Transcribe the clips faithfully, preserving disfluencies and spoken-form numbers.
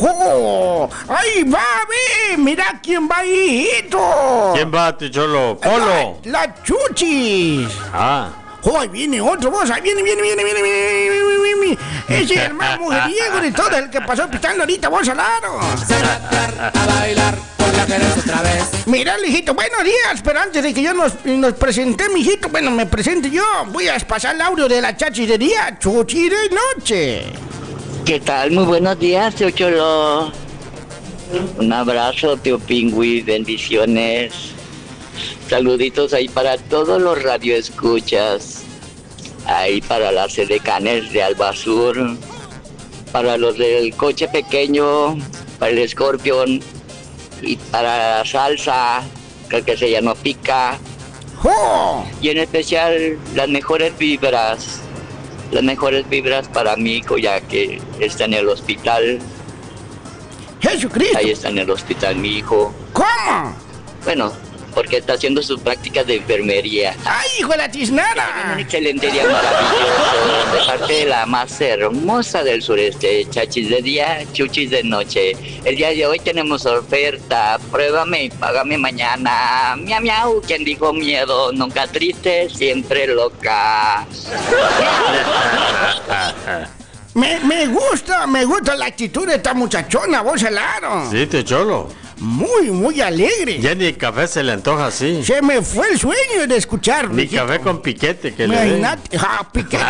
¡Oh! ¡Ahí va, ve! ¡Mira quién va ahí, hijito! ¿Quién va, tío Cholo? ¡Polo! La, la Chuchis. Ah. ¡Oh, ahí viene otro, vos! ¡Ahí viene, viene, viene, viene, viene, viene, viene, viene! Ese es el más mujeriego de todo, el que pasó pitando ahorita, vos al aro. A bailar por la querés otra vez. Mira, hijito, buenos días, pero antes de que yo nos, nos presente, mijito, bueno, me presente yo, voy a pasar el audio de la chachirería Chuchi de Noche. ¿Qué tal? Muy buenos días, tío Cholo. Un abrazo, tío Pingüi, bendiciones. Saluditos ahí para todos los radioescuchas. Ahí para las edecanes de Albasur. Para los del coche pequeño, para el Scorpion. Y para la salsa, que, que se llama pica. ¡Oh! Y en especial las mejores vibras. Las mejores vibras para mi hijo, ya que está en el hospital. ¡Jesucristo! Ahí está en el hospital mi hijo. ¿Cómo? Bueno, porque está haciendo sus prácticas de enfermería. ¡Ay, hijo de la Un tiznada! excelente día maravilloso, de parte de la más hermosa del sureste, chachis de día, chuchis de noche. El día de hoy tenemos oferta, pruébame y págame mañana. Miau, miau, quien dijo miedo, nunca triste, siempre loca. Me, me gusta, me gusta la actitud de esta muchachona, vos al aro. Sí, tío Cholo. Muy, muy alegre. Ya ni café se le antoja así. Se me fue el sueño de escuchar. Ni mijito. café con piquete que le den. Imagínate, ah, piquete.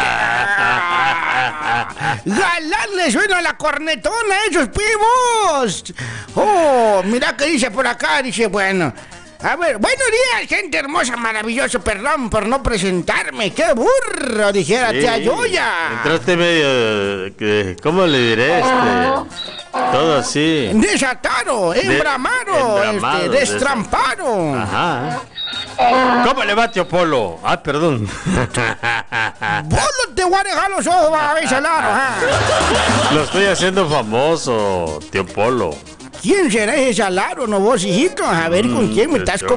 Galán le suena la cornetona a esos pibos. Oh, mira que dice por acá, dice, bueno. A ver, buenos días, gente hermosa, maravilloso, perdón por no presentarme, qué burro, dijera Sí, tía Yoya. entraste medio, eh, ¿cómo le diré? Este, todo así. Desatado, embramado, embramado, este, destrampado. Ajá. ¿Cómo le va, tío Polo? Ah, perdón. Vos no te voy a dejar los ojos, a ver, salado, ¿ah? Lo estoy haciendo famoso, tío Polo. ¿Quién será ese salado, no vos, hijito? A ver, ¿con quién me estás